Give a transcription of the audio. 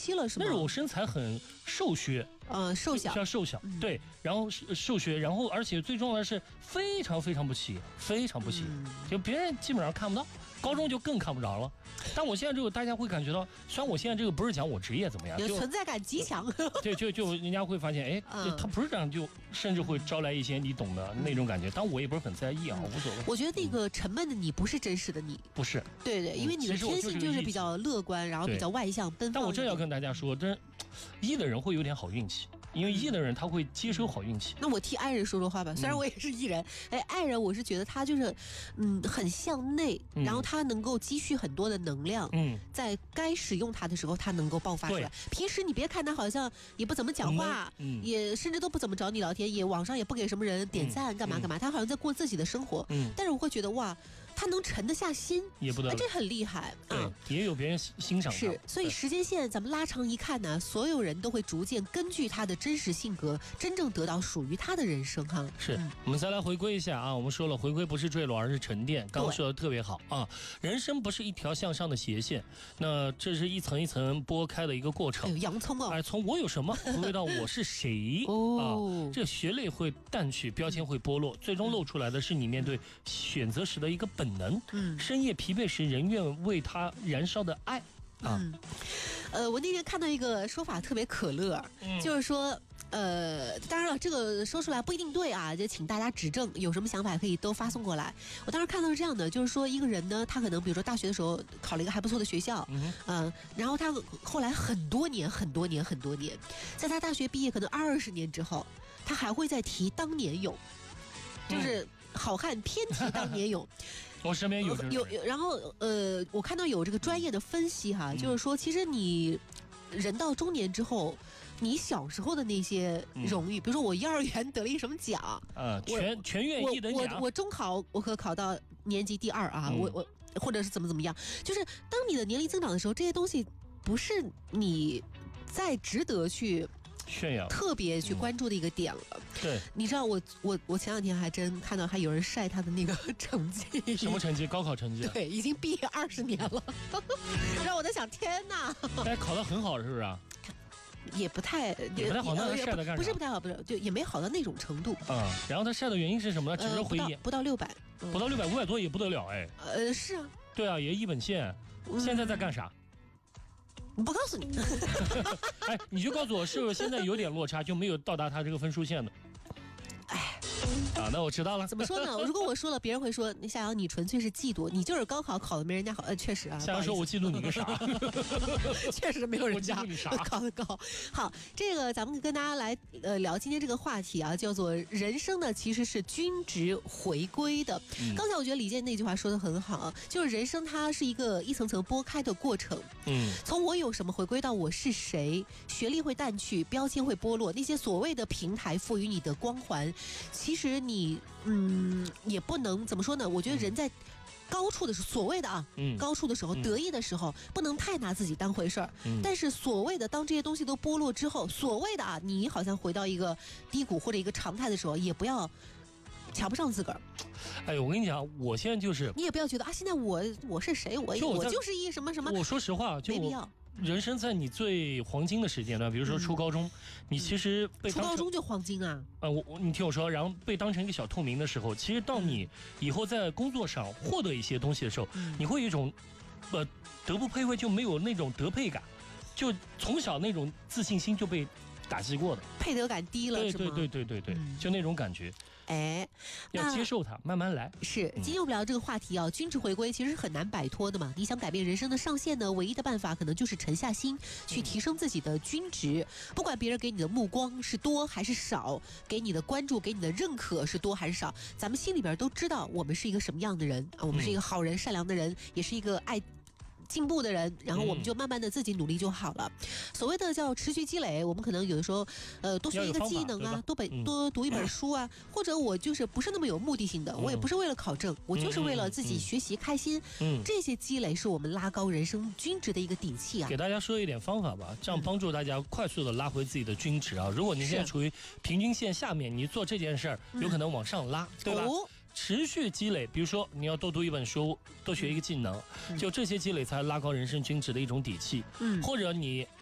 期了，是吗？ 那是我身材很瘦削， 瘦小， 比较瘦小，对，然后瘦削，然后而且最重要的是非常非常不起眼，非常不起眼，就别人基本上看不到，高中就更看不着了。但我现在这个大家会感觉到，虽然我现在这个不是讲我职业怎么样， 就存在感极强。 对，就人家会发现，哎，他不是这样，就甚至会招来一些你懂的那种感觉。但我也不是很在意啊，无所谓。 我觉得那个沉闷的你不是真实的你， 不是。 对，因为你的天性就是比较乐观，然后比较外向奔放。 但我这要跟大家说，但是E的人会有点好运气。因为 E 的人他会接收好运气。 那我替爱人说说话吧，虽然我也是 E 人，爱人我是觉得他就是很向内，然后他能够积蓄很多的能量，在该使用他的时候他能够爆发出来。平时你别看他好像也不怎么讲话，也甚至都不怎么找你聊天，也网上也不给什么人点赞，干嘛干嘛，他好像在过自己的生活。但是我会觉得哇，他能沉得下心， 也不得了， 这很厉害啊！ 也有别人欣赏他。 是，所以时间线咱们拉长一看呢，所有人都会逐渐根据他的真实性格，真正得到属于他的人生哈。 是，我们再来回归一下啊，我们说了，回归不是坠落，而是沉淀。刚刚说的特别好啊，人生不是一条向上的斜线，那这是一层一层剥开的一个过程。 哎呦，洋葱啊！ 从我有什么回归到我是谁这血泪会淡去，标签会剥落，最终露出来的是你面对选择时的一个本能。深夜疲惫时，人愿为他燃烧的爱啊。 我那天看到一个说法特别可乐，就是说。当然了，这个说出来不一定对啊，就请大家指正，有什么想法可以都发送过来。我当时看到是这样的，就是说一个人呢，他可能比如说大学的时候考了一个还不错的学校，然后他后来很多年，在他大学毕业可能20年之后，他还会再提当年勇，就是好汉偏提当年勇。 我身边有， 然后我看到有这个专业的分析哈，就是说其实你人到中年之后。你小时候的那些荣誉，比如说我幼儿园得了一什么奖， 全院一等奖， 我中考我可考到年级第2啊，我或者是怎么样，就是当你的年龄增长的时候，这些东西不是你再值得去炫耀、 特别去关注的一个点了。 对， 你知道我前两天还真看到还有人晒他的那个成绩， 什么成绩？高考成绩？ 对，已经毕业20年了，让我在想，天哪！ 考得很好是不是啊？ 也不太好，那他晒的干啥？ 不是不太好，不是就也没好到那种程度。 然后他晒的原因是什么呢？只是回忆不到600， 不到600，500多也不得了哎。 是啊。 对啊，也一本线。现在在干啥？ 不告诉你。 哎，你就告诉我，是不是现在有点落差，就没有到达他这个分数线的？那我知道了。 怎么说呢？如果我说了，别人会说夏阳你纯粹是嫉妒，你就是高考考的没人家好。确实啊。 夏阳说我嫉妒你个啥？ 确实没有人家考得高。好，这个咱们跟大家来聊今天这个话题啊，叫做人生呢其实是均值回归的。刚才我觉得李健那句话说得很好，就是人生它是一个一层层剥开的过程。从我有什么回归到我是谁，学历会淡去，标签会剥落，那些所谓的平台赋予你的光环，其实你也不能怎么说呢？我觉得人在高处的时候，所谓的高处的时候，得意的时候，不能太拿自己当回事儿。但是所谓的当这些东西都剥落之后，所谓的你好像回到一个低谷或者一个常态的时候，也不要瞧不上自个儿。 哎，我跟你讲，我现在就是你也不要觉得现在我是谁，我就是一什么什么。 我说实话，就没必要。 人生在你最黄金的时间段，比如说初高中，你其实被初高中就黄金啊。 你听我说，然后被当成一个小透明的时候，其实到你以后在工作上获得一些东西的时候，你会有一种德不配位，就没有那种德配感，就从小那种自信心就被打击过的， 配得感低了，是吗？ 对，就那种感觉。要接受它，慢慢来。 是，今天我们聊这个话题啊，均值回归其实是很难摆脱的嘛。你想改变人生的上限呢，唯一的办法可能就是沉下心去提升自己的均值。不管别人给你的目光是多还是少，给你的关注、给你的认可是多还是少，咱们心里边都知道我们是一个什么样的人啊，我们是一个好人、善良的人，也是一个爱进步的人，然后我们就慢慢的自己努力就好了。所谓的叫持续积累，我们可能有的时候多学一个技能啊，多读一本书啊，或者我就是不是那么有目的性的，我也不是为了考证，我就是为了自己学习开心。这些积累是我们拉高人生均值的一个底气啊。 给大家说一点方法吧，这样帮助大家快速的拉回自己的均值啊。如果你现在处于平均线下面，你做这件事儿有可能往上拉，对吧？持续积累，比如说你要多读一本书，多学一个技能，就这些积累才拉高人生均值的一种底气。或者你